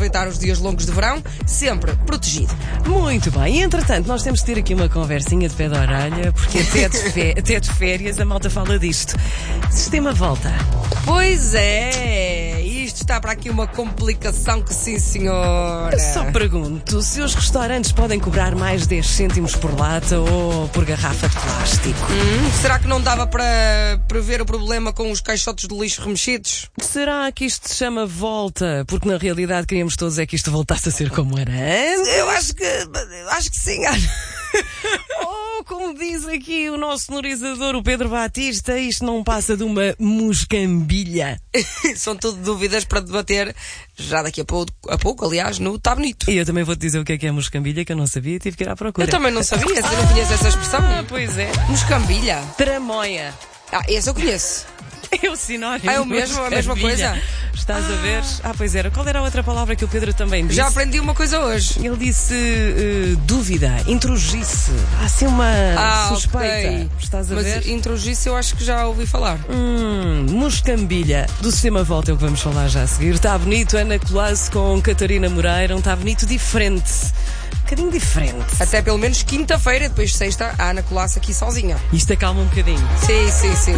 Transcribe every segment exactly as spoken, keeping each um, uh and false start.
aproveitar os dias longos de verão, sempre protegido. Muito bem, e entretanto nós temos de ter aqui uma conversinha de pé de orelha, porque até de, fé, até de férias a malta fala disto. Sistema volta. Pois é, isto está para aqui uma complicação que sim, senhora. Eu só pergunto se os restaurantes podem cobrar mais dez cêntimos por lata ou por garrafa de plástico. Hum, será que não dava para prever o problema com os caixotes de lixo remexidos? Será que isto se chama volta? Porque na realidade queríamos todos é que isto voltasse a ser como era antes. Eu acho que, eu acho que sim. Oh, como diz aqui o nosso sonorizador, o Pedro Batista, isto não passa de uma muscambilha. São tudo dúvidas para debater já daqui a pouco, a pouco aliás, no Tá Bonito. E eu também vou-te dizer o que é que é muscambilha, que eu não sabia e tive que ir à procura. Eu também não sabia, você não conhece essa expressão? Ah, pois é. Muscambilha. Tramóia. Ah, esse eu conheço. É o sinónimo. Ah, é o mesmo, a mesma coisa? Estás a ver? Ah, pois era. Qual era a outra palavra que o Pedro também disse? Já aprendi uma coisa hoje. Ele disse uh, dúvida, intrugice. Há assim uma ah, suspeita. Okay. Estás a Mas ver? Mas intrugice eu acho que já ouvi falar. Hum, muscambilha. Do Sistema Volta é o que vamos falar já a seguir. Está bonito, Ana Colasso com Catarina Moreira. Um Está bonito diferente. Um bocadinho diferente. Até pelo menos quinta-feira, depois de sexta, a Ana Colasso aqui sozinha. Isto acalma um bocadinho. Sim, sim, sim.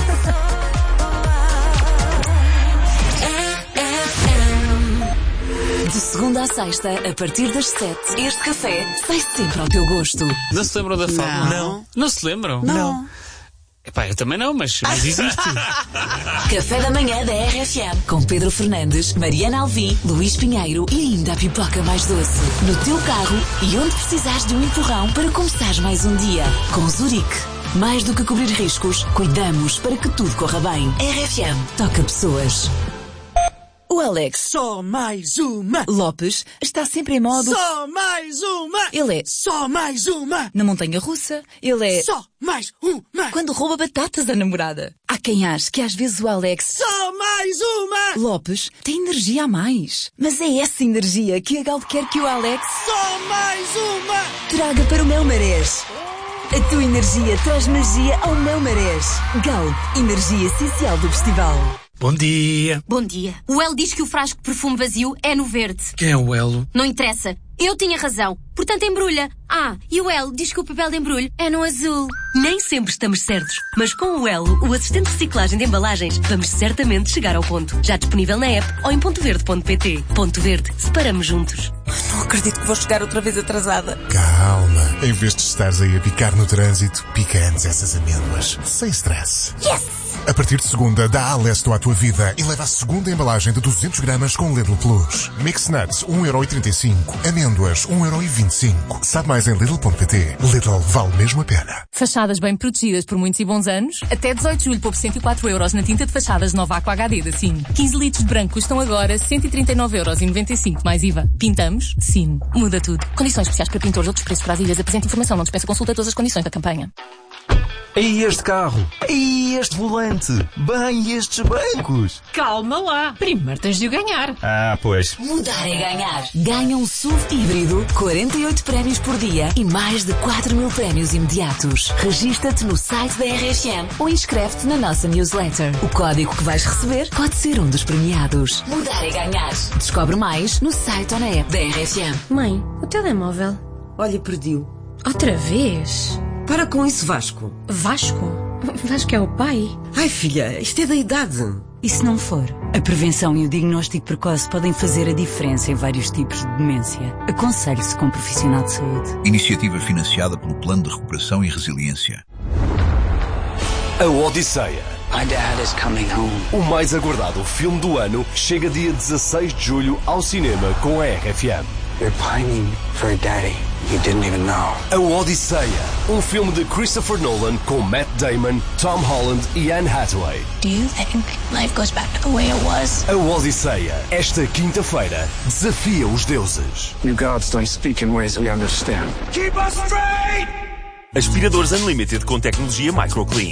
De segunda à sexta, a partir das sete, este café sai sempre ao teu gosto. Não se lembram da fórmula? Não. Não se lembram? Não. Epá, eu também não, mas, mas existe. Café da manhã da R F M. Com Pedro Fernandes, Mariana Alvim, Luís Pinheiro e ainda a pipoca mais doce. No teu carro e onde precisares de um empurrão para começares mais um dia. Com Zurique. Mais do que cobrir riscos, cuidamos para que tudo corra bem. R F M. Toca pessoas. O Alex Só mais uma. Lopes está sempre em modo Só mais uma. Ele é Só mais uma. na montanha russa. Ele é Só mais uma. quando rouba batatas à namorada. Há quem ache que às vezes o Alex Só mais uma. Lopes tem energia a mais. Mas é essa energia que a Gal quer que o Alex Só mais uma. traga para o Mel Marés. A tua energia traz magia ao Mel Marés. Gal, energia essencial do festival. Bom dia. Bom dia. O Elo diz que o frasco de perfume vazio é no verde. Quem é o Elo? Não interessa. Eu tinha razão. Portanto, embrulha. Ah, e o Elo diz que o papel de embrulho é no azul. Nem sempre estamos certos, mas com o Elo, o assistente de reciclagem de embalagens, vamos certamente chegar ao ponto. Já disponível na app ou em ponto verde ponto pt. Ponto Verde, separamos juntos. Não acredito que vou chegar outra vez atrasada. Calma, em vez de estares aí a picar no trânsito, pica antes essas amêndoas. Sem stress. Yes! A partir de segunda, dá a Lesto à tua vida e leva a segunda embalagem de duzentos gramas com Lidl Plus. Mix Nuts, um euro e trinta e cinco. Amêndoas, um euro e vinte e cinco. Sabe mais em Lidl ponto pt. Lidl vale mesmo a pena. Fachadas bem protegidas por muitos e bons anos. Até dezoito de julho, poupe cento e quatro euros na tinta de fachadas Nova Aqua H D da Sim. quinze litros de branco custam agora cento e trinta e nove euros e noventa e cinco mais I V A. Pintamos? Sim. Muda tudo. Condições especiais para pintores, outros preços para as ilhas. Apresente informação, não dispensa consulta todas as condições da campanha. E este carro? E este volante? Bem, estes bancos? Calma lá. Primeiro tens de o ganhar. Ah, pois. Mudar é ganhar. Ganha um S U V híbrido, quarenta e oito prémios por dia e mais de quatro mil prémios imediatos. Regista-te no site da R F M ou inscreve-te na nossa newsletter. O código que vais receber pode ser um dos premiados. Mudar é ganhar. Descobre mais no site ou na app da R F M. Mãe, o telemóvel. Olha, perdi-o. Outra vez? Para com isso, Vasco. Vasco? Vasco é o pai? Ai, filha, isto é da idade. E se não for? A prevenção e o diagnóstico precoce podem fazer a diferença em vários tipos de demência. Aconselhe-se com um profissional de saúde. Iniciativa financiada pelo Plano de Recuperação e Resiliência. A Odisseia. My dad is coming home. O mais aguardado filme do ano chega dia dezasseis de julho ao cinema com a R F M. You're pining for a daddy you didn't even know. A Odisseia, um filme de Christopher Nolan com Matt Damon, Tom Holland e Anne Hathaway. Do you think life goes back to the way it was? A Odisseia, esta quinta-feira, desafia os deuses. You gods don't speak in ways we understand. Keep us straight! Aspiradores Unlimited com tecnologia Microclean.